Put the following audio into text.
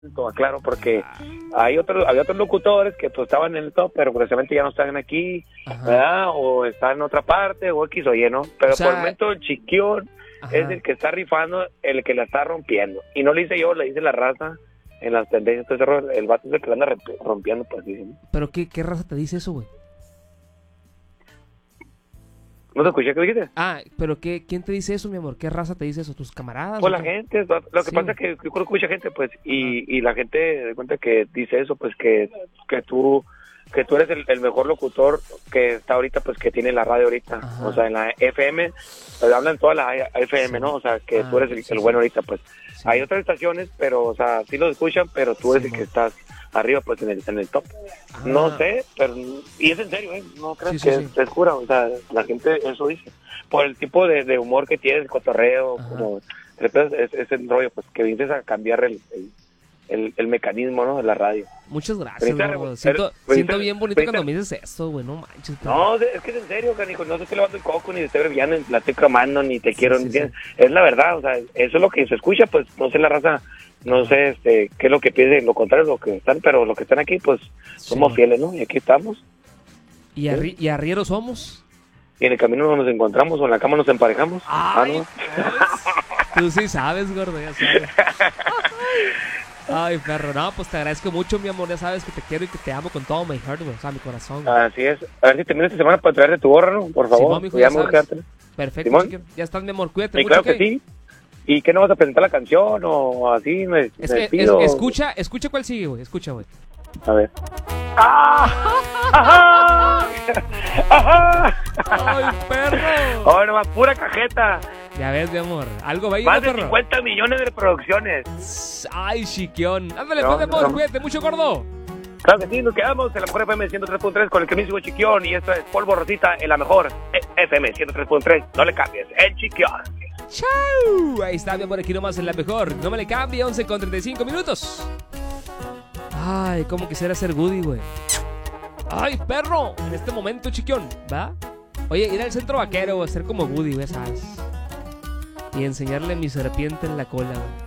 Claro, porque había otros locutores que pues estaban en el top, pero precisamente ya no están aquí, ¿verdad? O están en otra parte, o X o Y, ¿no? Pero por el momento el Chiquión es el que está rifando, el que la está rompiendo. Y no le hice yo, le hice la raza en las tendencias. Entonces el vato es el que la anda rompiendo, pues dicen. ¿Pero qué raza te dice eso, güey? ¿No te escuché qué dijiste? Pero ¿quién te dice eso, mi amor? ¿Qué raza te dice eso? ¿Tus camaradas? Pues la gente, lo que pasa es que yo creo que mucha gente, pues, y la gente de cuenta que dice eso, pues, que tú eres el mejor locutor que está ahorita, pues, que tiene la radio ahorita. O sea, en la FM, pues, hablan toda la FM, ¿no? O sea, que tú eres el bueno ahorita, pues. Sí. Hay otras estaciones, pero, o sea, sí los escuchan, pero tú eres el que estás arriba, pues, en el top. No sé, pero, y es en serio, no creas que es cura, o sea, la gente eso dice. Por el tipo de humor que tienes, el cotorreo, como, es el rollo, pues, que vienes a cambiar el mecanismo, ¿no? De la radio. Muchas gracias, gordo. Siento bien bonito cuando me dices eso, güey, no manches. No, es que es en serio, canijo, no te estoy lavando el coco, ni te estoy brillando, ni la estoy cromando, ni te quiero, es la verdad, o sea, eso es lo que se escucha, pues, no sé la raza, no sé qué es lo que piensen, lo contrario, lo que están, pero los que están aquí, pues, somos fieles, ¿no? Y aquí estamos. ¿Y arrieros somos? Y en el camino nos encontramos, o en la cama nos emparejamos. Ay, ¿no? Tú sí sabes, gordo, ya sabes. Ay, perro, no, pues te agradezco mucho, mi amor, ya sabes que te quiero y que te amo con todo mi heart, güey, o sea, mi corazón, güey. Así es, a ver si termina esta semana para traerte tu gorra, ¿no? Por favor, Simón, mijo, ya sabes. Perfecto, chiquillo. Ya estás, mi amor, cuídate mucho. Claro que sí. ¿Y qué no vas a presentar la canción o así? Me despido. Escucha cuál sigue, güey, escucha, güey. A ver. ¡Ajá! ¡Ajá! ¡Ay, perro! ¡Oh, no, pura cajeta! Ya ves, mi amor, algo va a ir, más de perro. 50 millones de reproducciones. Ay, chiquión. Ándale, pues, mi amor, cuídate mucho, gordo. Claro que sí, nos quedamos en la mejor FM 103.3 con el mismo Chiquión. Y esto es Polvo Rosita en la mejor FM 103.3. No le cambies, el Chiquión. ¡Chau! Ahí está, mi amor, aquí nomás en la mejor. No me le cambie, 11:35 minutos. Ay, cómo quisiera ser Woody, güey. Ay, perro, en este momento, Chiquión, ¿va? Oye, ir al centro vaquero, ser como Woody, güey, ¿sabes? Y enseñarle mi serpiente en la cola, güey.